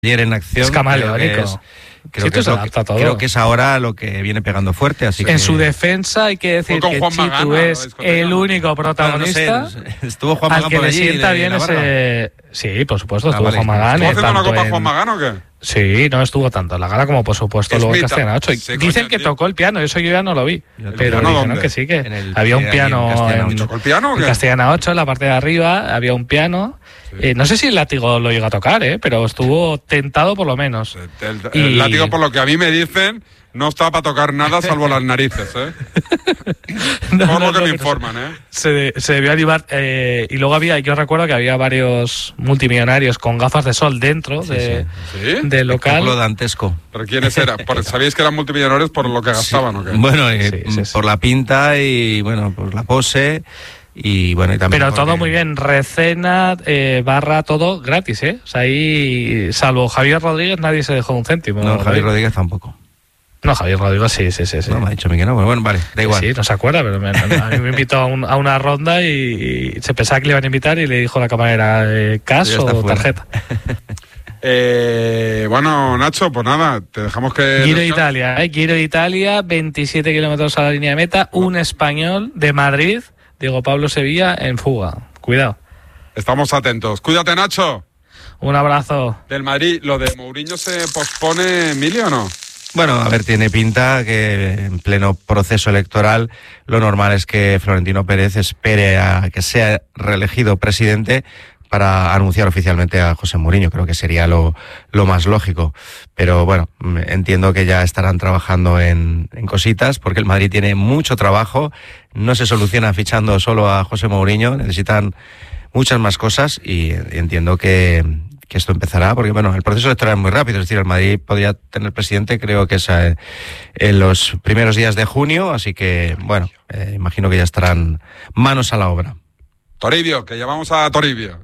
ayer en acción. Es camaleónico. Creo que es ahora lo que viene pegando fuerte. Así en su defensa hay que decir que Chitu es el único protagonista. Estuvo Juan al Magán que por le allí, sienta bien ese. Sí, por supuesto, estuvo Juan Magán. ¿Estuvo haciendo una copa Juan Magán o qué? Sí, no estuvo tanto en la gala como por supuesto luego en Castellana 8. Dicen que tocó el piano, eso yo ya no lo vi. Pero dijeron que sí, que había un piano en Castellana 8, en la parte de arriba, había un piano. Sí. No sé si el látigo lo llega a tocar, pero estuvo tentado por lo menos. El látigo, por lo que a mí me dicen, no estaba para tocar nada salvo las narices, por lo que me informan, Se debió animar. Y luego yo recuerdo que había varios multimillonarios con gafas de sol dentro del local. Dantesco. ¿Pero quiénes eran? ¿Sabíais que eran multimillonarios por lo que gastaban o qué? Bueno, por la pinta y bueno, por la pose. Y bueno, y también pero todo muy bien, recena, barra, todo gratis, O sea, ahí, salvo Javier Rodríguez, nadie se dejó un céntimo. No, Javier Rodríguez tampoco. No, Javier Rodríguez sí. No, me ha dicho a mí que no, pero bueno, vale, da igual. Sí, no se acuerda, pero a mí me invitó a una ronda y se pensaba que le iban a invitar y le dijo la camarera, ¿cash o tarjeta? Bueno, Nacho, pues nada, te dejamos que... Giro de Italia, 27 kilómetros a la línea de meta, un español de Madrid, Diego Pablo Sevilla, en fuga. Cuidado. Estamos atentos. Cuídate, Nacho. Un abrazo. Del Madrid, ¿lo de Mourinho se pospone, Emilio, o no? Bueno, a ver, tiene pinta que en pleno proceso electoral lo normal es que Florentino Pérez espere a que sea reelegido presidente para anunciar oficialmente a José Mourinho. Creo que sería lo más lógico. Pero bueno, entiendo que ya estarán trabajando en cositas, porque el Madrid tiene mucho trabajo. No se soluciona fichando solo a José Mourinho. Necesitan muchas más cosas y entiendo que esto empezará, porque bueno, el proceso electoral es muy rápido. Es decir, el Madrid podría tener presidente, creo que es en los primeros días de junio. Así que bueno, imagino que ya estarán manos a la obra. Toribio, que llamamos a Toribio.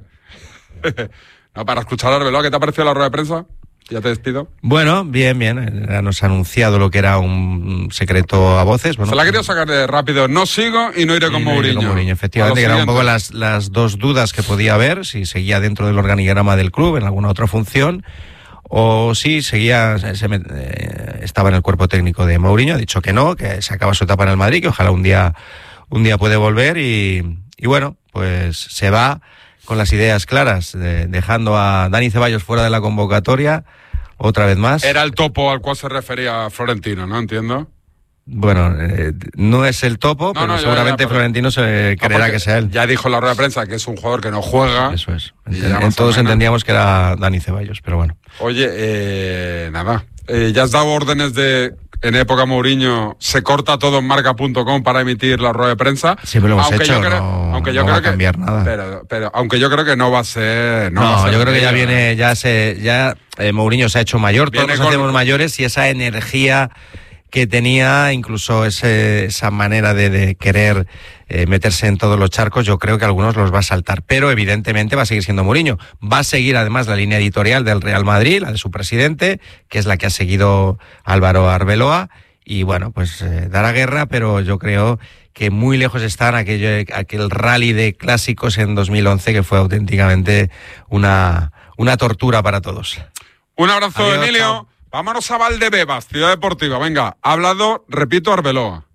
No, para escuchar a Arbeloa, ¿qué te ha parecido la rueda de prensa? Ya te despido. Bueno, bien. Nos ha anunciado lo que era un secreto a voces. Bueno, se la ha querido sacar de rápido. No sigo y no iré con Mourinho. Efectivamente, que eran un poco las dos dudas que podía haber, si seguía dentro del organigrama del club en alguna otra función, o si seguía, estaba en el cuerpo técnico de Mourinho. Ha dicho que no, que se acaba su etapa en el Madrid, que ojalá un día puede volver y bueno, pues se va con las ideas claras, dejando a Dani Ceballos fuera de la convocatoria, otra vez más. Era el topo al cual se refería Florentino, ¿no? Entiendo. Bueno, no es el topo, pero seguramente Florentino se creerá que sea él. Ya dijo en la rueda de prensa que es un jugador que no juega. Eso es. Todos entendíamos que era Dani Ceballos, pero bueno. Oye, nada. Ya has dado órdenes en época Mourinho, se corta todo en marca.com para emitir la rueda de prensa. Siempre lo hemos hecho, no va a cambiar nada. Pero aunque yo creo que no va a ser... yo creo que ya viene, Mourinho se ha hecho mayor, todos nos hacemos mayores y esa energía que tenía, incluso esa manera de querer meterse en todos los charcos, yo creo que algunos los va a saltar, pero evidentemente va a seguir siendo Mourinho. Va a seguir además la línea editorial del Real Madrid, la de su presidente, que es la que ha seguido Álvaro Arbeloa, y bueno, pues dará guerra, pero yo creo que muy lejos están aquel rally de clásicos en 2011 que fue auténticamente una tortura para todos. Un abrazo. Adiós, Emilio. Chao. Vámonos a Valdebebas, Ciudad Deportiva. Venga, ha hablado, repito, Arbeloa.